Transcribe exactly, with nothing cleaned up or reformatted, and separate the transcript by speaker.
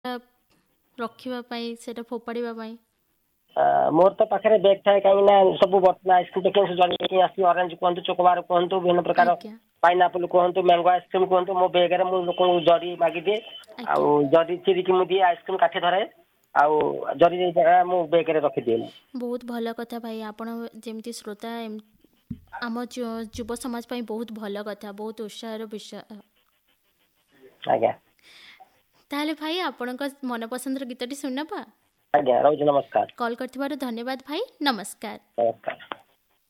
Speaker 1: ରଖିବା ପାଇଁ ସେଟା ଫୋପାଡ଼ିବା ପାଇଁ?
Speaker 2: ମୋର ତ ପାଖରେ ବ୍ୟାଗ୍ ଥାଏ, କାହିଁକି ନା ସବୁ ବର୍ତ୍ତମାନ ଆଇସ୍କ୍ରିମ୍ ଦେଖିକି ଜରି ଆସି ଅରେଞ୍ଜ କୁହନ୍ତୁ, ଚୋକୋବାର କୁହନ୍ତୁ, ବିଭିନ୍ନ ପ୍ରକାର
Speaker 1: ଆଜ୍ଞା
Speaker 2: ପାଇନାପଲ କୁହନ୍ତୁ, ମ୍ୟାଙ୍ଗୋ ଆଇସ୍କ୍ରିମ୍ କୁହନ୍ତୁ, ମୋ ବ୍ୟାଗରେ ମୁଁ ଲୋକଙ୍କୁ ଜରି ମାଗିଦିଏ।
Speaker 1: ଆଜ୍ଞା
Speaker 2: ଆଉ ଜରି ଚିରିକି ମୁଁ ଦିଏ, ଆଇସ୍କ୍ରିମ୍ କାଠି ଧରେ, ଆଉ ଜରି ମୁଁ ବ୍ୟାଗରେ ରଖିଦିଏ।
Speaker 1: ବହୁତ ଭଲ କଥା ଭାଇ, ଆପଣ ଯେମିତି ଶ୍ରୋତା ଆମ ଯୁବ ସମାଜ ପାଇଁ ବହୁତ ଭଲ କଥା, ବହୁତ ଉତ୍ସାହର ବିଷୟ।
Speaker 2: ଆଜ୍ଞା
Speaker 1: ତାହେଲେ ଭାଇ ଆପଣଙ୍କ ମନପସନ୍ଦର ଗୀତଟି ଶୁଣିନେବା।
Speaker 2: ଆଜ୍ଞା ରହୁଛି, ନମସ୍କାର।
Speaker 1: କଲ୍ କରିଥିବାରୁ ଧନ୍ୟବାଦ ଭାଇ, ନମସ୍କାର।
Speaker 2: ନମସ୍କାର।